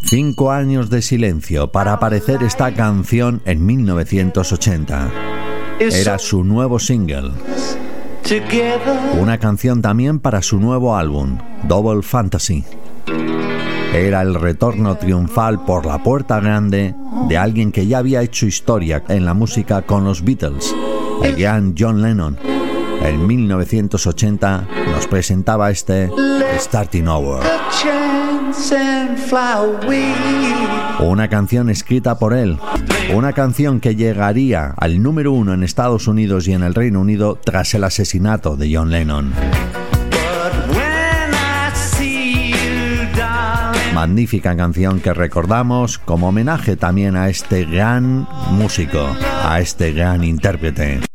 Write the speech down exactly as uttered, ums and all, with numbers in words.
Cinco años de silencio para aparecer esta canción en mil novecientos ochenta. Era su nuevo single. Una canción también para su nuevo álbum, Double Fantasy. Era el retorno triunfal por la puerta grande de alguien que ya había hecho historia en la música con los Beatles, el gran John Lennon. En mil novecientos ochenta nos presentaba este Starting Over. Una canción escrita por él, una canción que llegaría al número uno en Estados Unidos y en el Reino Unido tras el asesinato de John Lennon. Magnífica canción que recordamos como homenaje también a este gran músico, a este gran intérprete.